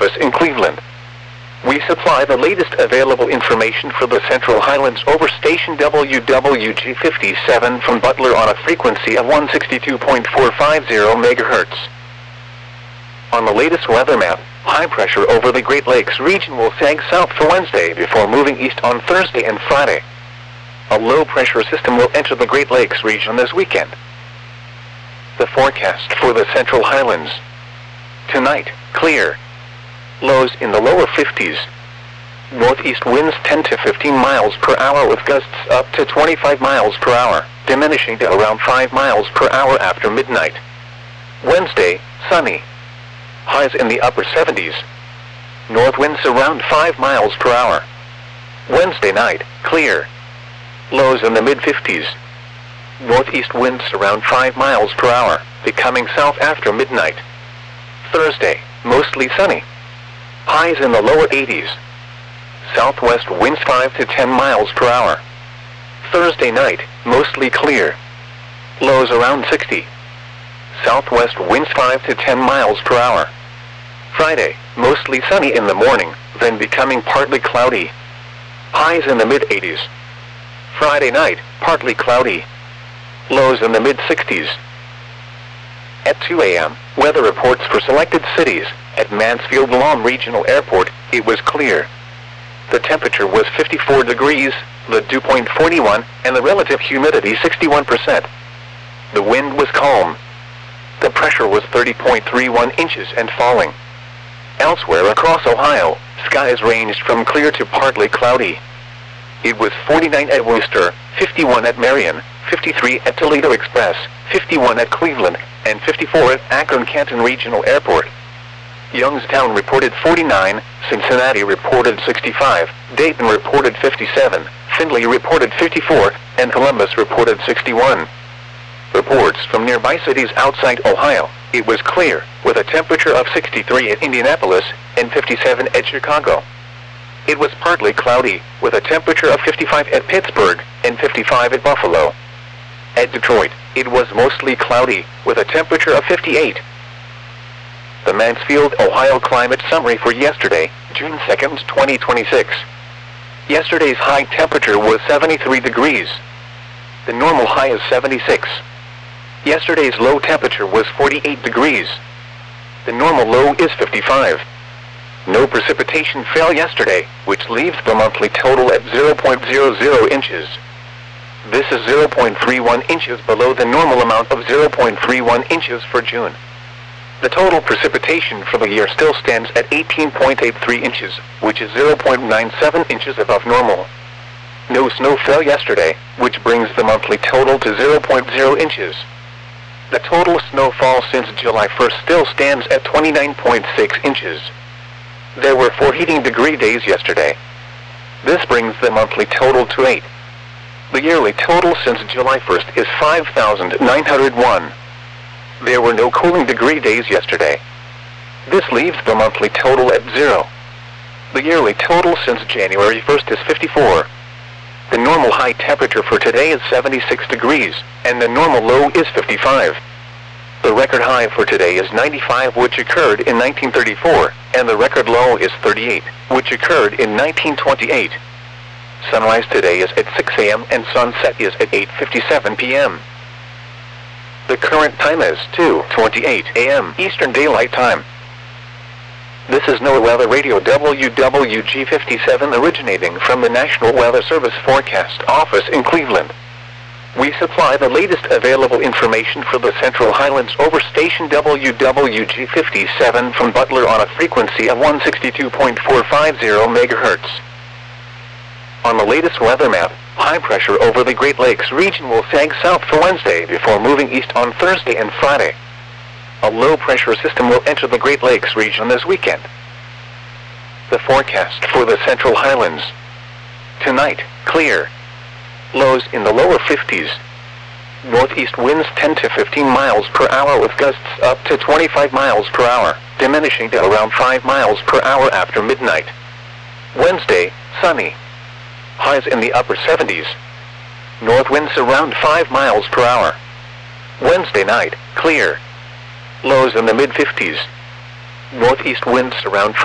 office in Cleveland. We supply the latest available information for the Central Highlands over station WWG57 from Butler on a frequency of 162.450 MHz. On the latest weather map, high pressure over the Great Lakes region will sag south for Wednesday before moving east on Thursday and Friday. A low pressure system will enter the Great Lakes region this weekend. The forecast for the Central Highlands. Tonight, clear. Lows in the lower 50s. Northeast winds 10 to 15 miles per hour with gusts up to 25 miles per hour, diminishing to around 5 miles per hour after midnight. Wednesday, sunny. Highs in the upper 70s. North winds around 5 miles per hour. Wednesday night, clear. Lows in the mid-50s. Northeast winds around 5 miles per hour, becoming south after midnight. Thursday, mostly sunny. Highs in the lower 80s. Southwest winds 5 to 10 miles per hour. Thursday night, mostly clear. Lows around 60. Southwest winds 5 to 10 miles per hour. Friday, mostly sunny in the morning, then becoming partly cloudy. Highs in the mid-80s. Friday night, partly cloudy. Lows in the mid-60s. At 2 a.m., weather reports for selected cities. At Mansfield-Guam Regional Airport, it was clear. The temperature was 54 degrees, the dew point 41, and the relative humidity 61%. The wind was calm. The pressure was 30.31 inches and falling. Elsewhere across Ohio, skies ranged from clear to partly cloudy. It was 49 at Worcester, 51 at Marion, 53 at Toledo Express, 51 at Cleveland, and 54 at Akron-Canton Regional Airport. Youngstown reported 49, Cincinnati reported 65, Dayton reported 57, Findlay reported 54, and Columbus reported 61. Reports from nearby cities outside Ohio, it was clear, with a temperature of 63 at Indianapolis and 57 at Chicago. It was partly cloudy, with a temperature of 55 at Pittsburgh and 55 at Buffalo. At Detroit, it was mostly cloudy, with a temperature of 58. The Mansfield, Ohio climate summary for yesterday, June 2, 2026. Yesterday's high temperature was 73 degrees. The normal high is 76. Yesterday's low temperature was 48 degrees. The normal low is 55. No precipitation fell yesterday, which leaves the monthly total at 0.00 inches. This is 0.31 inches below the normal amount of 0.31 inches for June. The total precipitation for the year still stands at 18.83 inches, which is 0.97 inches above normal. No snow fell yesterday, which brings the monthly total to 0.0 inches. The total snowfall since July 1st still stands at 29.6 inches. There were 4 heating degree days yesterday. This brings the monthly total to 8. The yearly total since July 1st is 5,901. There were no cooling degree days yesterday. This leaves the monthly total at 0. The yearly total since January 1st is 54. The normal high temperature for today is 76 degrees, and the normal low is 55. The record high for today is 95, which occurred in 1934, and the record low is 38, which occurred in 1928. Sunrise today is at 6 a.m. and sunset is at 8:57 p.m. The current time is 2:28 a.m. Eastern Daylight Time. This is NOAA Weather Radio WWG57 originating from the National Weather Service Forecast Office in Cleveland. We supply the latest available information for the Central Highlands over station WWG57 from Butler on a frequency of 162.450 MHz. On the latest weather map, high pressure over the Great Lakes region will sag south for Wednesday before moving east on Thursday and Friday. A low pressure system will enter the Great Lakes region this weekend. The forecast for the Central Highlands. Tonight, clear. Lows in the lower 50s. Northeast winds 10 to 15 miles per hour with gusts up to 25 miles per hour, diminishing to around 5 miles per hour after midnight. Wednesday, sunny. Highs in the upper 70s. North winds around 5 miles per hour. Wednesday night, clear. Lows in the mid-50s. Northeast winds around